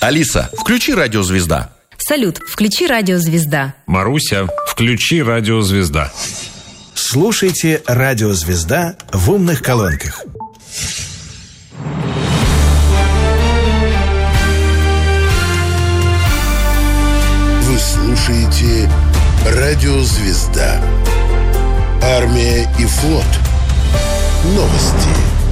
Алиса, включи «Радио Звезда». Салют, включи «Радио Звезда». Маруся, включи «Радио Звезда». Слушайте «Радио Звезда» в умных колонках. Вы слушаете «Радио Звезда». Армия и флот. Новости.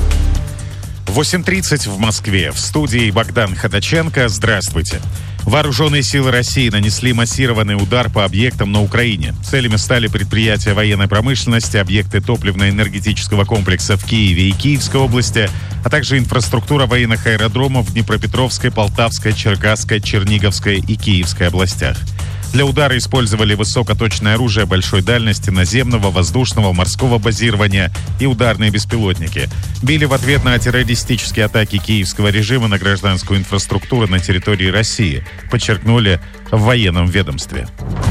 8:30 в Москве. В студии Богдан Ходаченко. Здравствуйте. Вооруженные силы России нанесли массированный удар по объектам на Украине. Целями стали предприятия военной промышленности, объекты топливно-энергетического комплекса в Киеве и Киевской области, а также инфраструктура военных аэродромов в Днепропетровской, Полтавской, Черкасской, Черниговской и Киевской областях. Для удара использовали высокоточное оружие большой дальности, наземного, воздушного, морского базирования и ударные беспилотники. Били в ответ на террористические атаки киевского режима на гражданскую инфраструктуру на территории России, подчеркнули в военном ведомстве.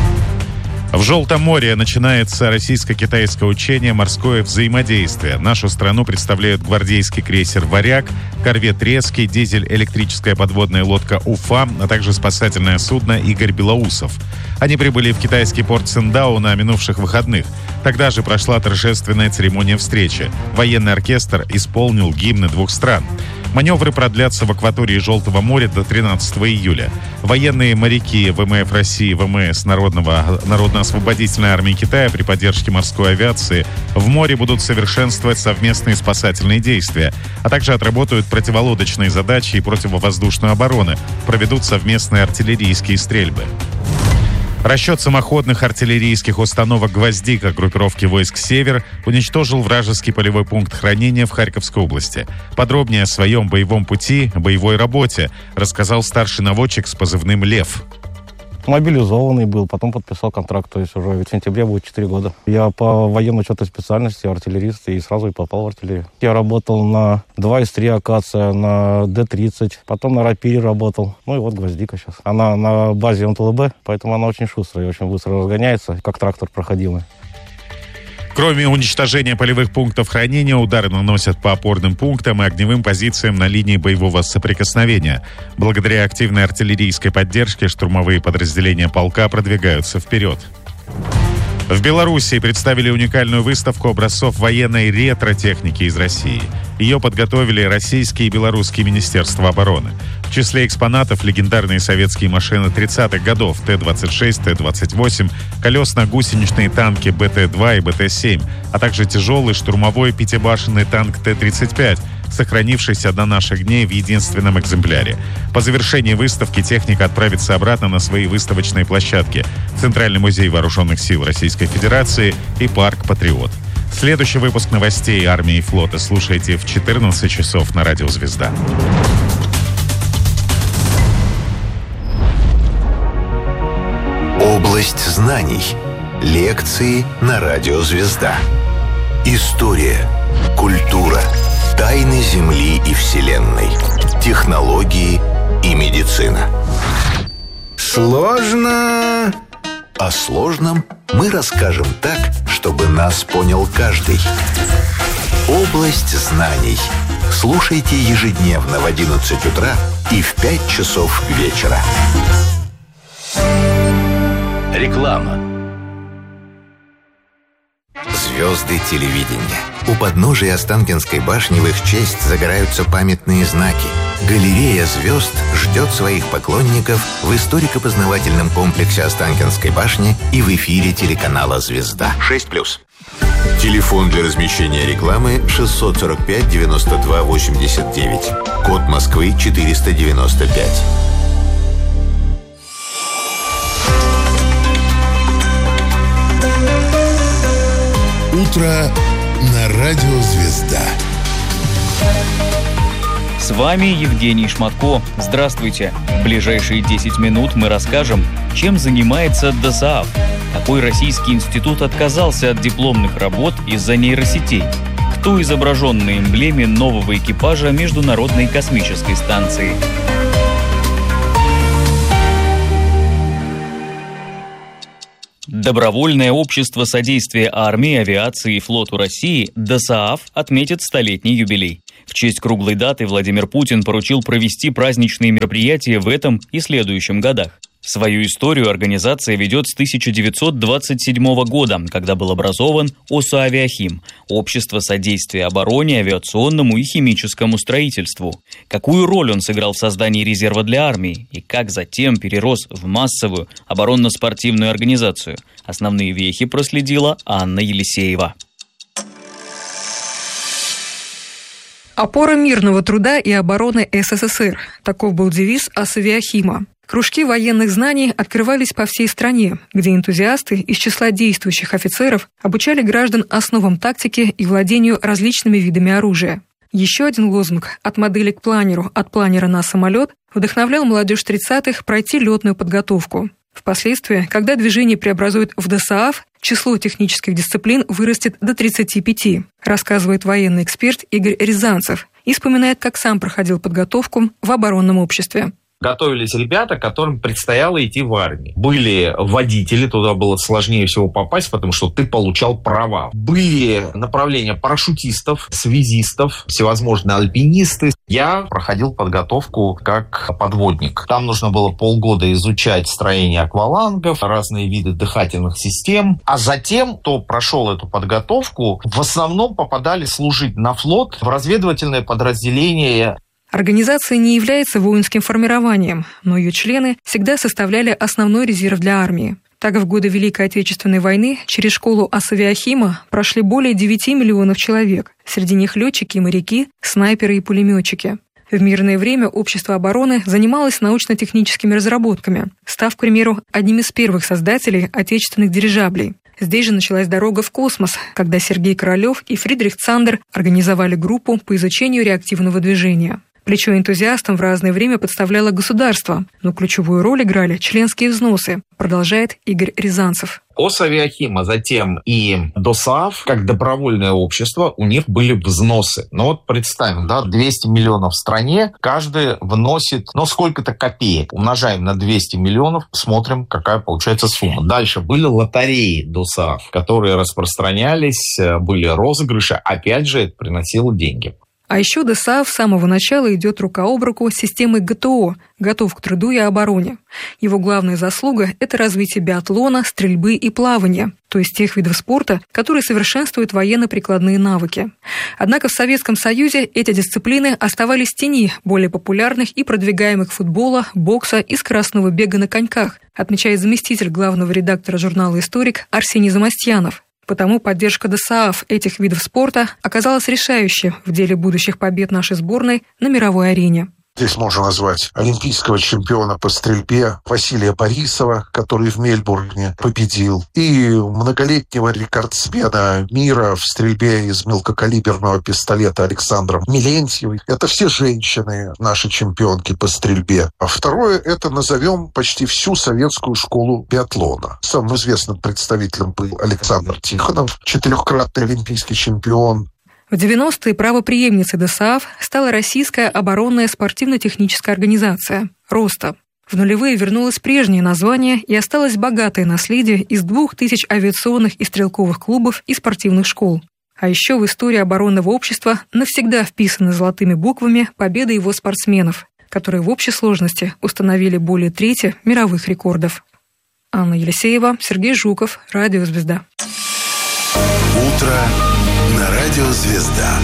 В Желтом море начинается российско-китайское учение «Морское взаимодействие». Нашу страну представляют гвардейский крейсер «Варяг», корвет «Резкий», дизель-электрическая подводная лодка «Уфа», а также спасательное судно «Игорь Белоусов». Они прибыли в китайский порт Циндао на минувших выходных. Тогда же прошла торжественная церемония встречи. Военный оркестр исполнил гимны двух стран. Маневры продлятся в акватории Желтого моря до 13 июля. Военные моряки ВМФ России, ВМС Народно-освободительной армии Китая при поддержке морской авиации в море будут совершенствовать совместные спасательные действия, а также отработают противолодочные задачи и противовоздушную оборону, проведут совместные артиллерийские стрельбы. Расчет самоходных артиллерийских установок «Гвоздика» группировки войск «Север» уничтожил вражеский полевой пункт хранения в Харьковской области. Подробнее о своем боевом пути, боевой работе рассказал старший наводчик с позывным «Лев». Мобилизованный был, потом подписал контракт, то есть уже в сентябре будет 4 года. Я по военно-учетной специальности артиллерист и сразу и попал в артиллерию. Я работал на 2С3 «Акация», на Д-30, потом на «Рапире» работал. Ну и вот «Гвоздика» сейчас. Она на базе МТЛБ, поэтому она очень шустрая и очень быстро разгоняется, как трактор проходимый. Кроме уничтожения полевых пунктов хранения, удары наносят по опорным пунктам и огневым позициям на линии боевого соприкосновения. Благодаря активной артиллерийской поддержке штурмовые подразделения полка продвигаются вперед. В Белоруссии представили уникальную выставку образцов военной ретро-техники из России. Ее подготовили российские и белорусские министерства обороны. В числе экспонатов легендарные советские машины 30-х годов Т-26, Т-28, колесно-гусеничные танки БТ-2 и БТ-7, а также тяжелый штурмовой пятибашенный танк Т-35, сохранившийся до наших дней в единственном экземпляре. По завершении выставки техника отправится обратно на свои выставочные площадки в Центральный музей вооруженных сил Российской Федерации и парк «Патриот». Следующий выпуск новостей армии и флота слушайте в 14 часов на Радио Звезда. Область знаний. Лекции на Радио Звезда. История, культура, тайны Земли и Вселенной, технологии и медицина. Сложно. О сложном мы расскажем так, чтобы нас понял каждый. Область знаний. Слушайте ежедневно в 11 утра и в 5 часов вечера. Реклама. Звезды телевидения. У подножия Останкинской башни в их честь загораются памятные знаки. Галерея звезд ждет своих поклонников в историко-познавательном комплексе Останкинской башни и в эфире телеканала «Звезда». 6+. Телефон для размещения рекламы 645 92 89. Код Москвы 495. Утро на Радио Звезда. С вами Евгений Шматко. Здравствуйте. В ближайшие 10 минут мы расскажем, чем занимается ДОСААФ. Какой российский институт отказался от дипломных работ из-за нейросетей? Кто изображен на эмблеме нового экипажа Международной космической станции? Добровольное общество содействия армии, авиации и флоту России ДОСААФ отметит 100-летний юбилей. В честь круглой даты Владимир Путин поручил провести праздничные мероприятия в этом и следующем годах. Свою историю организация ведет с 1927 года, когда был образован ОСА-Авиахим – Общество содействия обороне, авиационному и химическому строительству. Какую роль он сыграл в создании резерва для армии и как затем перерос в массовую оборонно-спортивную организацию? Основные вехи проследила Анна Елисеева. Опора мирного труда и обороны СССР. Таков был девиз ОСА-Авиахима. Кружки военных знаний открывались по всей стране, где энтузиасты из числа действующих офицеров обучали граждан основам тактики и владению различными видами оружия. Еще один лозунг «От модели к планеру, от планера на самолет» вдохновлял молодежь 30-х пройти летную подготовку. Впоследствии, когда движение преобразует в ДОСААФ, число технических дисциплин вырастет до 35, рассказывает военный эксперт Игорь Рязанцев и вспоминает, как сам проходил подготовку в оборонном обществе. Готовились ребята, которым предстояло идти в армию. Были водители, туда было сложнее всего попасть, потому что ты получал права. Были направления парашютистов, связистов, всевозможные альпинисты. Я проходил подготовку как подводник. Там нужно было полгода изучать строение аквалангов, разные виды дыхательных систем. А затем, кто прошел эту подготовку, в основном попадали служить на флот, в разведывательное подразделение. Организация не является воинским формированием, но ее члены всегда составляли основной резерв для армии. Так, в годы Великой Отечественной войны через школу ОСА-Авиахима прошли более 9 миллионов человек. Среди них летчики и моряки, снайперы и пулеметчики. В мирное время общество обороны занималось научно-техническими разработками, став, к примеру, одним из первых создателей отечественных дирижаблей. Здесь же началась дорога в космос, когда Сергей Королев и Фридрих Цандер организовали группу по изучению реактивного движения. Плечо энтузиастам в разное время подставляло государство, но ключевую роль играли членские взносы, продолжает Игорь Рязанцев. ОСА-Авиахим, а затем и ДОСААФ, как добровольное общество, у них были взносы. Ну вот представим, 200 миллионов в стране, каждый вносит, сколько-то копеек. Умножаем на 200 миллионов, смотрим, какая получается сумма. Дальше были лотереи ДОСААФ, которые распространялись, были розыгрыши, опять же, это приносило деньги. А еще ДОСААФ с самого начала идет рука об руку с системой ГТО – «Готов к труду и обороне». Его главная заслуга – это развитие биатлона, стрельбы и плавания, то есть тех видов спорта, которые совершенствуют военно-прикладные навыки. Однако в Советском Союзе эти дисциплины оставались в тени более популярных и продвигаемых футбола, бокса и скоростного бега на коньках, отмечает заместитель главного редактора журнала «Историк» Арсений Замостьянов. Потому поддержка ДОСААФ этих видов спорта оказалась решающей в деле будущих побед нашей сборной на мировой арене. Здесь можно назвать олимпийского чемпиона по стрельбе Василия Борисова, который в Мельбурне победил, и многолетнего рекордсмена мира в стрельбе из мелкокалиберного пистолета Александра Милентьевой. Это все женщины, наши чемпионки по стрельбе. А второе, это назовем почти всю советскую школу биатлона. Самым известным представителем был Александр Тихонов, 4-кратный олимпийский чемпион. В 90-е правопреемницей ДОСААФ стала Российская оборонная спортивно-техническая организация «РОСТА». В нулевые вернулось прежнее название и осталось богатое наследие из 2000 авиационных и стрелковых клубов и спортивных школ. А еще в истории оборонного общества навсегда вписаны золотыми буквами победы его спортсменов, которые в общей сложности установили более трети мировых рекордов. Анна Елисеева, Сергей Жуков, Радио «Звезда». Утро на Радио «Звезда».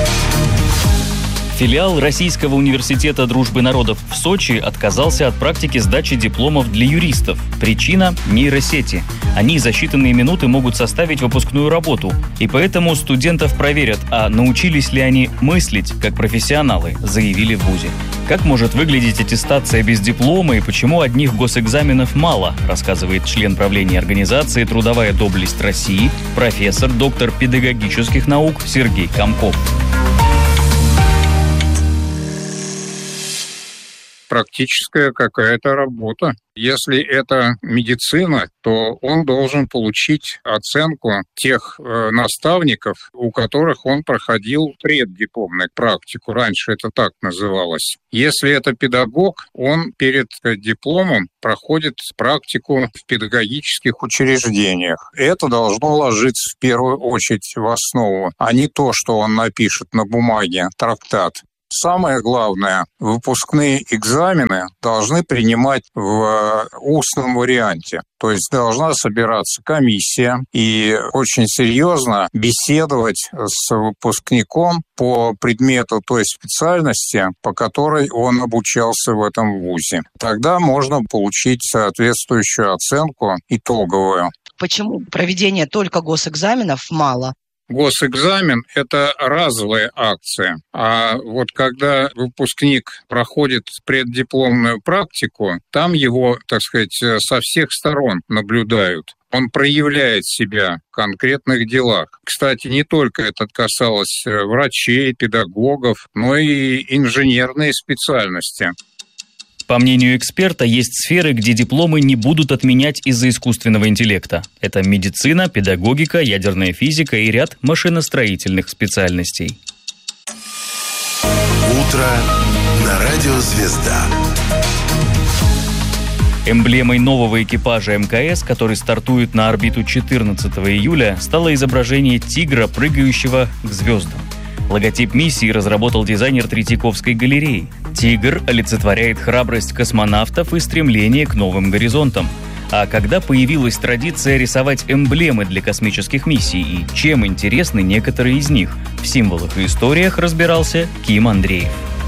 Филиал Российского университета дружбы народов в Сочи отказался от практики сдачи дипломов для юристов. Причина – нейросети. Они за считанные минуты могут составить выпускную работу. И поэтому студентов проверят, а научились ли они мыслить как профессионалы, заявили в вузе. Как может выглядеть аттестация без диплома и почему одних госэкзаменов мало, рассказывает член правления организации «Трудовая доблесть России», профессор, доктор педагогических наук Сергей Комков. практическая какая-то работа. Если это медицина, то он должен получить оценку тех наставников, у которых он проходил преддипломную практику. Раньше это так называлось. Если это педагог, он перед дипломом проходит практику в педагогических учреждениях. Это должно ложиться в первую очередь в основу, а не то, что он напишет на бумаге, трактат. Самое главное, выпускные экзамены должны принимать в устном варианте. То есть должна собираться комиссия и очень серьезно беседовать с выпускником по предмету той специальности, по которой он обучался в этом вузе. Тогда можно получить соответствующую оценку итоговую. Почему проведения только госэкзаменов мало? Госэкзамен – это разовая акция, а вот когда выпускник проходит преддипломную практику, там его, так сказать, со всех сторон наблюдают. Он проявляет себя в конкретных делах. Кстати, не только это касалось врачей, педагогов, но и инженерные специальности. По мнению эксперта, есть сферы, где дипломы не будут отменять из-за искусственного интеллекта. Это медицина, педагогика, ядерная физика и ряд машиностроительных специальностей. Утро на радио «Звезда». Эмблемой нового экипажа МКС, который стартует на орбиту 14 июля, стало изображение тигра, прыгающего к звездам. Логотип миссии разработал дизайнер Третьяковской галереи. Тигр олицетворяет храбрость космонавтов и стремление к новым горизонтам. А когда появилась традиция рисовать эмблемы для космических миссий и чем интересны некоторые из них? В символах и историях разбирался Ким Андреев.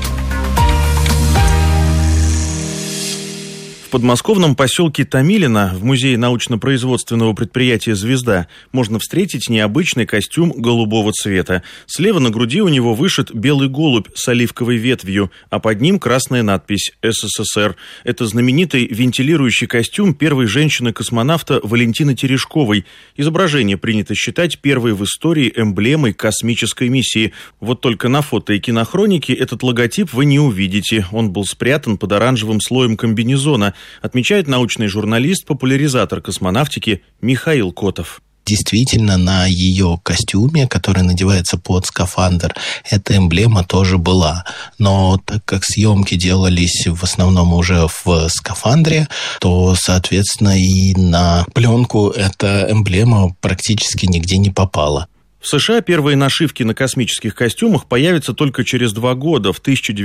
В подмосковном поселке Томилино в музее научно-производственного предприятия «Звезда» можно встретить необычный костюм голубого цвета. Слева на груди у него вышит белый голубь с оливковой ветвью, а под ним красная надпись «СССР». Это знаменитый вентилирующий костюм первой женщины-космонавта Валентины Терешковой. Изображение принято считать первой в истории эмблемой космической миссии. Вот только на фото и кинохронике этот логотип вы не увидите. Он был спрятан под оранжевым слоем комбинезона, отмечает научный журналист, популяризатор космонавтики Михаил Котов. Действительно, на ее костюме, который надевается под скафандр, эта эмблема тоже была. Но так как съемки делались в основном уже в скафандре, то, соответственно, и на пленку эта эмблема практически нигде не попала. В США первые нашивки на космических костюмах появятся только через 2 года, в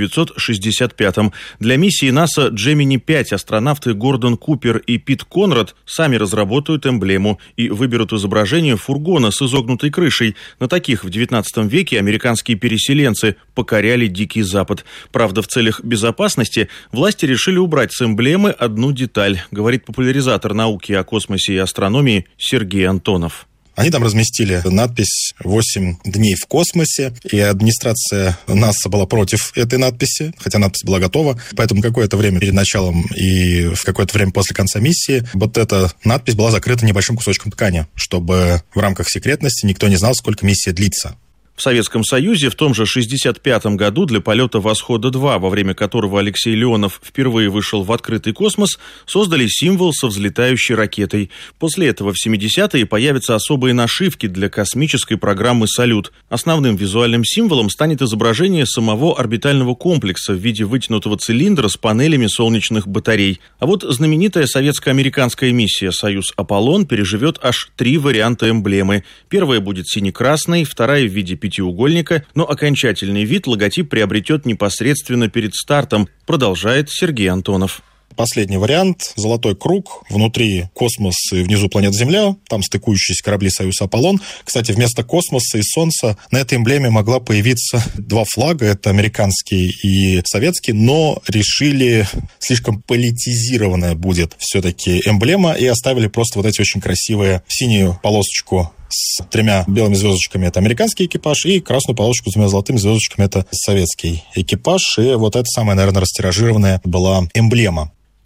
1965-м. Для миссии НАСА Gemini-5 астронавты Гордон Купер и Пит Конрад сами разработают эмблему и выберут изображение фургона с изогнутой крышей. На таких в XIX веке американские переселенцы покоряли Дикий Запад. Правда, в целях безопасности власти решили убрать с эмблемы одну деталь, говорит популяризатор науки о космосе и астрономии Сергей Антонов. Они там разместили надпись «8 дней в космосе», и администрация НАСА была против этой надписи, хотя надпись была готова. Поэтому какое-то время перед началом и в какое-то время после конца миссии вот эта надпись была закрыта небольшим кусочком ткани, чтобы в рамках секретности никто не знал, сколько миссия длится. В Советском Союзе в том же 1965 году для полета «Восхода-2», во время которого Алексей Леонов впервые вышел в открытый космос, создали символ со взлетающей ракетой. После этого в 70-е появятся особые нашивки для космической программы «Салют». Основным визуальным символом станет изображение самого орбитального комплекса в виде вытянутого цилиндра с панелями солнечных батарей. А вот знаменитая советско-американская миссия «Союз-Аполлон» переживет аж 3 варианта эмблемы. Первая будет сине-красной, вторая в виде пятиугольника, но окончательный вид логотип приобретет непосредственно перед стартом, продолжает Сергей Антонов. Последний вариант – золотой круг, внутри космос и внизу планета Земля, там стыкующиеся корабли «Союз-Аполлон». Кстати, вместо космоса и Солнца на этой эмблеме могла появиться 2 флага, это американский и советский, но решили, слишком политизированная будет все-таки эмблема, и оставили просто вот эти очень красивые синюю полосочку с 3 белыми звездочками — это американский экипаж, и красную полосочку с 2 золотыми звездочками — это советский экипаж. И вот это самая, наверное, растиражированная была эмблема.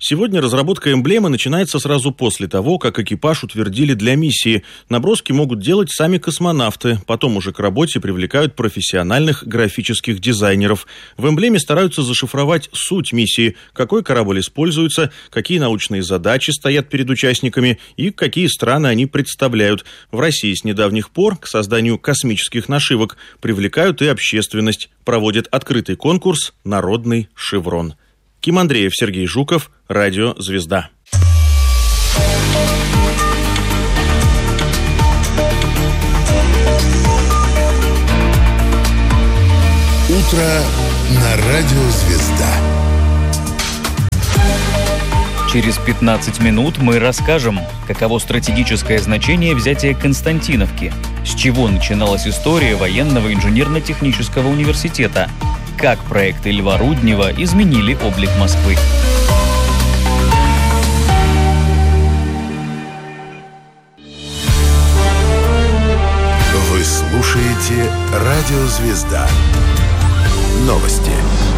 Сегодня разработка эмблемы начинается сразу после того, как экипаж утвердили для миссии. Наброски могут делать сами космонавты, потом уже к работе привлекают профессиональных графических дизайнеров. В эмблеме стараются зашифровать суть миссии, какой корабль используется, какие научные задачи стоят перед участниками и какие страны они представляют. В России с недавних пор к созданию космических нашивок привлекают и общественность. Проводят открытый конкурс «Народный шеврон». Ким Андреев, Сергей Жуков, Радио «Звезда». Утро на Радио «Звезда». Через 15 минут мы расскажем, каково стратегическое значение взятия Константиновки, с чего начиналась история военного инженерно-технического университета, как проекты Льва Руднева изменили облик Москвы. Вы слушаете Радио «Звезда». Новости.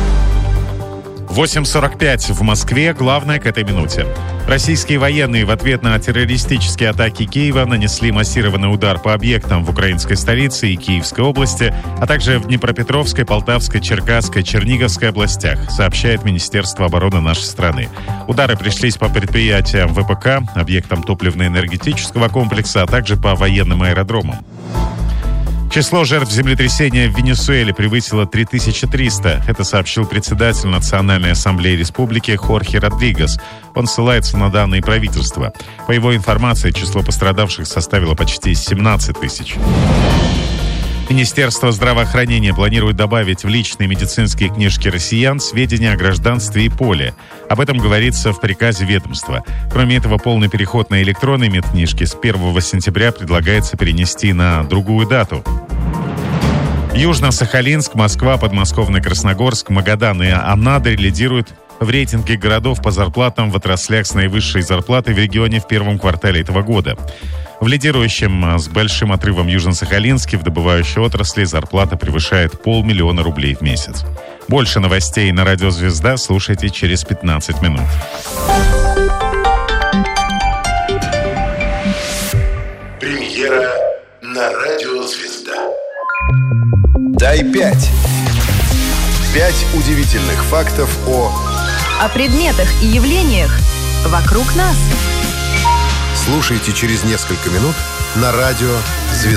8:45 в Москве. Главное к этой минуте. Российские военные в ответ на террористические атаки Киева нанесли массированный удар по объектам в украинской столице и Киевской области, а также в Днепропетровской, Полтавской, Черкасской, Черниговской областях, сообщает Министерство обороны нашей страны. Удары пришлись по предприятиям ВПК, объектам топливно-энергетического комплекса, а также по военным аэродромам. Число жертв землетрясения в Венесуэле превысило 3300. Это сообщил председатель Национальной ассамблеи республики Хорхе Родригес. Он ссылается на данные правительства. По его информации, число пострадавших составило почти 17 тысяч. Министерство здравоохранения планирует добавить в личные медицинские книжки россиян сведения о гражданстве и поле. Об этом говорится в приказе ведомства. Кроме этого, полный переход на электронные медкнижки с 1 сентября предлагается перенести на другую дату. Южно-Сахалинск, Москва, подмосковный Красногорск, Магадан и Анадырь лидируют в рейтинге городов по зарплатам в отраслях с наивысшей зарплатой в регионе в первом квартале этого года. В лидирующем с большим отрывом Южно-Сахалинске в добывающей отрасли зарплата превышает 500 000 рублей в месяц. Больше новостей на Радио «Звезда» слушайте через 15 минут. Премьера на Радио «Звезда». Дай 5. 5 удивительных фактов о предметах и явлениях вокруг нас. Слушайте через несколько минут на Радио «Звезда».